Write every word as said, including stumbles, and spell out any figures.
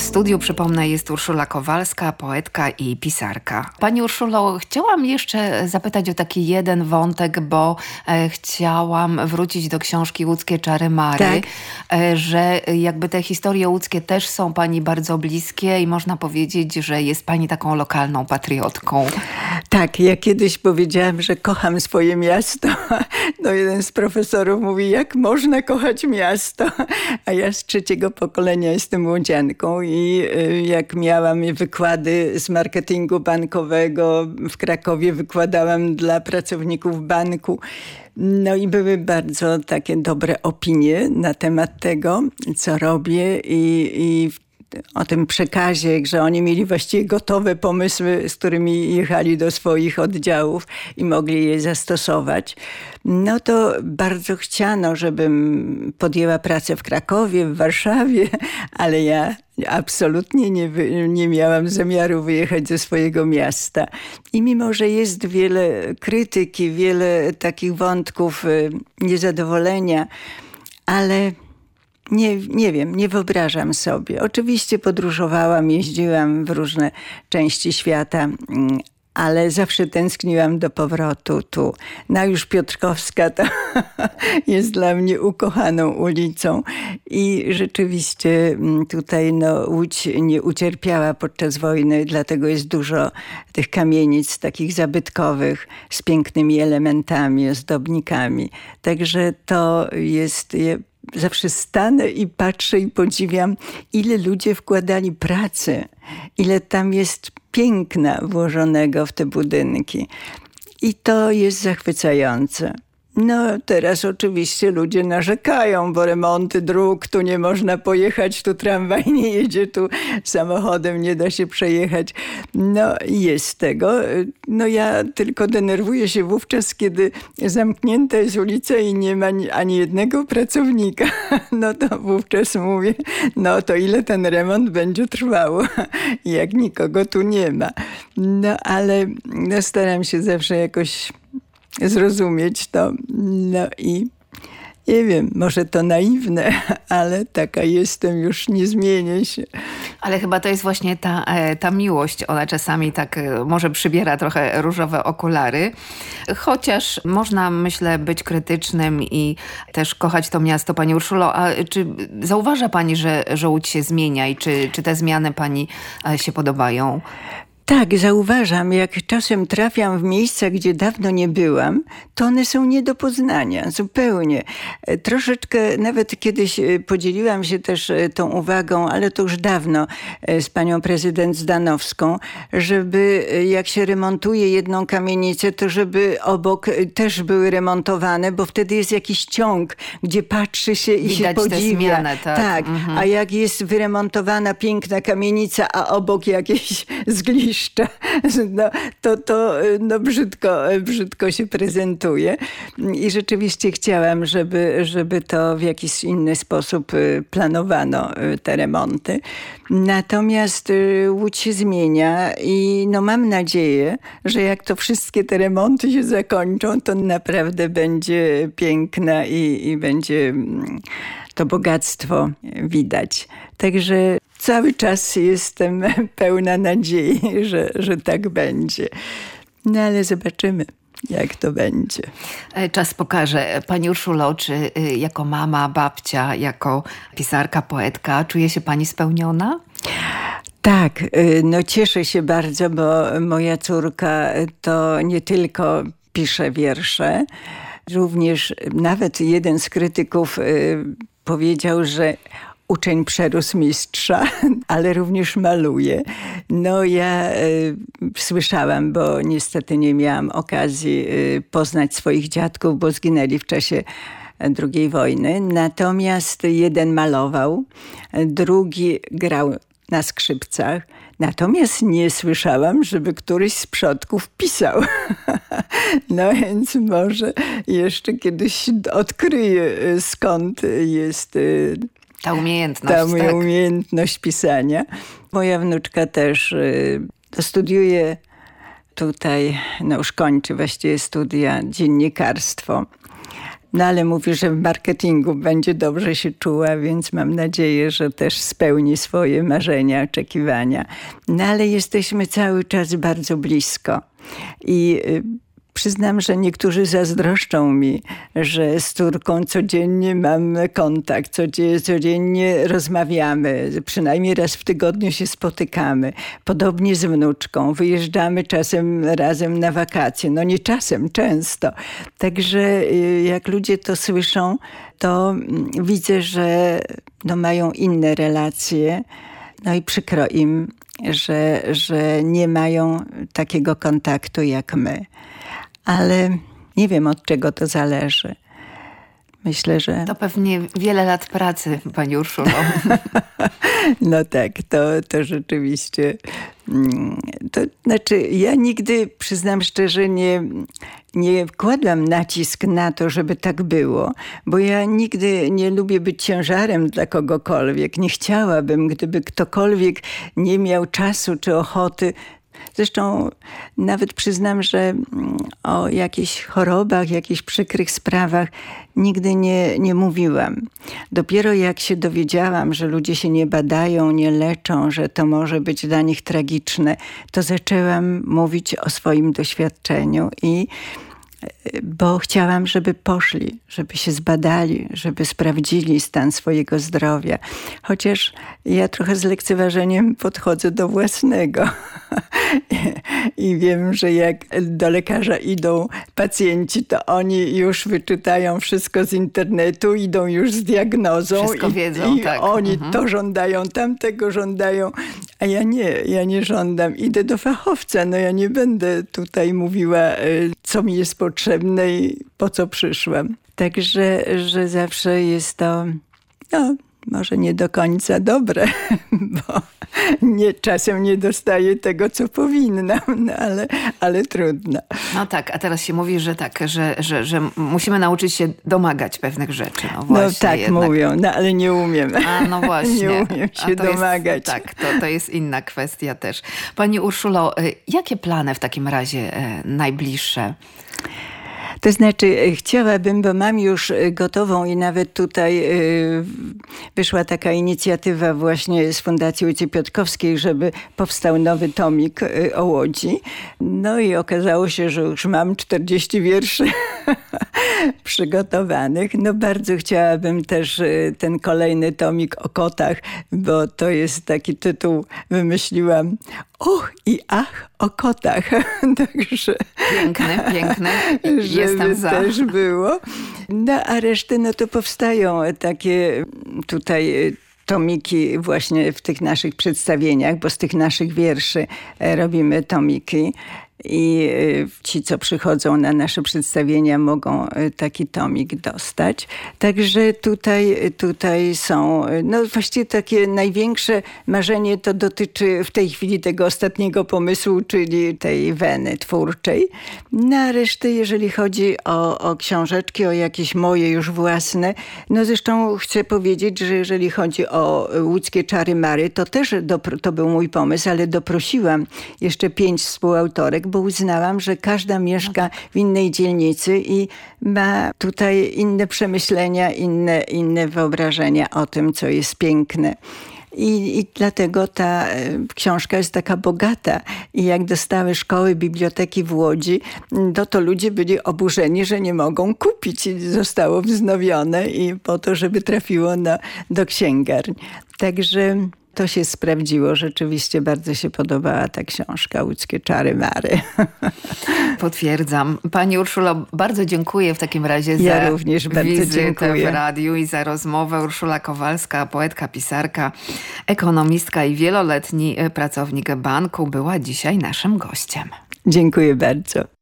studiu, przypomnę, jest Urszula Kowalska, poetka i pisarka. Pani Urszulo, chciałam jeszcze zapytać o taki jeden wątek, bo e, chciałam wrócić do książki Łódzkie czary Mary, tak. e, że jakby te historie łódzkie też są pani bardzo bliskie i można powiedzieć, że jest pani taką lokalną patriotką. Tak, ja kiedyś powiedziałam, że kocham swoje miasto. No jeden z profesorów mówi, jak można kochać miasto? A ja z trzeciego pokolenia jestem łodzianką i jak miałam wykłady z marketingu bankowego w Krakowie, wykładałam dla pracowników banku. No i były bardzo takie dobre opinie na temat tego, co robię i, i o tym przekazie, że oni mieli właściwie gotowe pomysły, z którymi jechali do swoich oddziałów i mogli je zastosować. No to bardzo chciano, żebym podjęła pracę w Krakowie, w Warszawie, ale ja absolutnie nie, nie miałam zamiaru wyjechać ze swojego miasta. I mimo, że jest wiele krytyki, wiele takich wątków niezadowolenia, ale Nie, nie wiem, nie wyobrażam sobie. Oczywiście podróżowałam, jeździłam w różne części świata, ale zawsze tęskniłam do powrotu tu. No już Piotrkowska to jest dla mnie ukochaną ulicą i rzeczywiście tutaj no, Łódź nie ucierpiała podczas wojny, dlatego jest dużo tych kamienic takich zabytkowych z pięknymi elementami, ozdobnikami. Także to jest... Zawsze stanę i patrzę i podziwiam, ile ludzie wkładali pracy, ile tam jest piękna włożonego w te budynki. I to jest zachwycające. No teraz oczywiście ludzie narzekają, bo remonty dróg, tu nie można pojechać, tu tramwaj nie jedzie, tu samochodem nie da się przejechać. No jest tego. No ja tylko denerwuję się wówczas, kiedy zamknięta jest ulica i nie ma ani jednego pracownika. No to wówczas mówię, no to ile ten remont będzie trwał, jak nikogo tu nie ma. No ale no, staram się zawsze jakoś zrozumieć to. No i nie wiem, może to naiwne, ale taka jestem, już nie zmienię się. Ale chyba to jest właśnie ta, ta miłość. Ona czasami tak może przybiera trochę różowe okulary. Chociaż można, myślę, być krytycznym i też kochać to miasto. Pani Urszulo, a czy zauważa pani, że, że Łódź się zmienia i czy, czy te zmiany pani się podobają? Tak, zauważam, jak czasem trafiam w miejsca, gdzie dawno nie byłam, to one są nie do poznania, zupełnie. Troszeczkę, nawet kiedyś podzieliłam się też tą uwagą, ale to już dawno z panią prezydent Zdanowską, żeby jak się remontuje jedną kamienicę, to żeby obok też były remontowane, bo wtedy jest jakiś ciąg, gdzie patrzy się i Widać się podziwia. Tę zmianę, tak, tak. Mhm. A jak jest wyremontowana piękna kamienica, a obok jakieś zgliszcza, No, to, to no brzydko, brzydko się prezentuje. I rzeczywiście chciałam, żeby, żeby to w jakiś inny sposób planowano, te remonty. Natomiast Łódź się zmienia i no mam nadzieję, że jak to wszystkie te remonty się zakończą, to naprawdę będzie piękna i, i będzie to bogactwo widać. Także cały czas jestem pełna nadziei, że, że tak będzie. No ale zobaczymy, jak to będzie. Czas pokaże. Pani Urszulo, czy jako mama, babcia, jako pisarka, poetka, czuje się pani spełniona? Tak, no cieszę się bardzo, bo moja córka to nie tylko pisze wiersze, również nawet jeden z krytyków powiedział, że uczeń przerósł mistrza, ale również maluje. No ja y, słyszałam, bo niestety nie miałam okazji y, poznać swoich dziadków, bo zginęli w czasie drugiej wojny. Natomiast jeden malował, drugi grał na skrzypcach. Natomiast nie słyszałam, żeby któryś z przodków pisał. No więc może jeszcze kiedyś odkryję, skąd jest Ta umiejętność, Ta moja tak. umiejętność pisania. Moja wnuczka też y, studiuje tutaj, no już kończy właściwie studia, dziennikarstwo. No ale mówi, że w marketingu będzie dobrze się czuła, więc mam nadzieję, że też spełni swoje marzenia, oczekiwania. No ale jesteśmy cały czas bardzo blisko. I przyznam, że niektórzy zazdroszczą mi, że z córką codziennie mam kontakt, codziennie rozmawiamy, przynajmniej raz w tygodniu się spotykamy. Podobnie z wnuczką, wyjeżdżamy czasem razem na wakacje. No nie czasem, często. Także jak ludzie to słyszą, to widzę, że no mają inne relacje. No i przykro im, że, że nie mają takiego kontaktu jak my. Ale nie wiem, od czego to zależy. Myślę, że... To pewnie wiele lat pracy, pani Urszulo. No tak, to, to rzeczywiście... To znaczy, ja nigdy, przyznam szczerze, nie, nie kładłam nacisk na to, żeby tak było, bo ja nigdy nie lubię być ciężarem dla kogokolwiek. Nie chciałabym, gdyby ktokolwiek nie miał czasu czy ochoty. Zresztą nawet przyznam, że o jakichś chorobach, jakichś przykrych sprawach nigdy nie, nie mówiłam. Dopiero jak się dowiedziałam, że ludzie się nie badają, nie leczą, że to może być dla nich tragiczne, to zaczęłam mówić o swoim doświadczeniu i bo chciałam, żeby poszli, żeby się zbadali, żeby sprawdzili stan swojego zdrowia. Chociaż ja trochę z lekceważeniem podchodzę do własnego. I wiem, że jak do lekarza idą pacjenci, to oni już wyczytają wszystko z internetu, idą już z diagnozą. Wszystko i, wiedzą, i tak. oni mhm. to żądają, tamtego żądają, a ja nie, ja nie żądam. Idę do fachowca, no ja nie będę tutaj mówiła, co mi jest potrzebne i po co przyszłam. Także, że zawsze jest to, no, może nie do końca dobre, bo nie, czasem nie dostaję tego, co powinnam, no ale, ale trudno. No tak, a teraz się mówi, że tak, że, że, że musimy nauczyć się domagać pewnych rzeczy. No, właśnie, no tak jednak. mówią, no ale nie umiem. A no właśnie. Nie umiem się domagać. Jest, tak, to, to jest inna kwestia też. Pani Urszulo, jakie plany w takim razie najbliższe? To znaczy, chciałabym, bo mam już gotową i nawet tutaj wyszła taka inicjatywa właśnie z Fundacji Ojcy Piotkowskiej, żeby powstał nowy tomik o Łodzi. No i okazało się, że już mam czterdzieści wierszy przygotowanych. No bardzo chciałabym też ten kolejny tomik o kotach, bo to jest taki tytuł, wymyśliłam, och i ach o kotach. Także... Piękny, piękny. Jestem za. Też było. No a reszty, no to powstają takie tutaj tomiki właśnie w tych naszych przedstawieniach, bo z tych naszych wierszy robimy tomiki. I ci, co przychodzą na nasze przedstawienia, mogą taki tomik dostać. Także tutaj, tutaj są, no właściwie takie największe marzenie to dotyczy w tej chwili tego ostatniego pomysłu, czyli tej weny twórczej. Na resztę, jeżeli chodzi o, o książeczki, o jakieś moje już własne, no zresztą chcę powiedzieć, że jeżeli chodzi o Łódzkie Czary Mary, to też dopro, to był mój pomysł, ale doprosiłam jeszcze pięć współautorek, bo uznałam, że każda mieszka w innej dzielnicy i ma tutaj inne przemyślenia, inne, inne wyobrażenia o tym, co jest piękne. I, I dlatego ta książka jest taka bogata. I jak dostały szkoły, biblioteki w Łodzi, to, to ludzie byli oburzeni, że nie mogą kupić. I zostało wznowione i po to, żeby trafiło na, do księgarni. Także to się sprawdziło. Rzeczywiście bardzo się podobała ta książka Łódzkie Czary Mary. Potwierdzam. Pani Urszulo, bardzo dziękuję w takim razie ja za również bardzo wizytę dziękuję. w radiu i za rozmowę. Urszula Kowalska, poetka, pisarka, ekonomistka i wieloletni pracownik banku była dzisiaj naszym gościem. Dziękuję bardzo.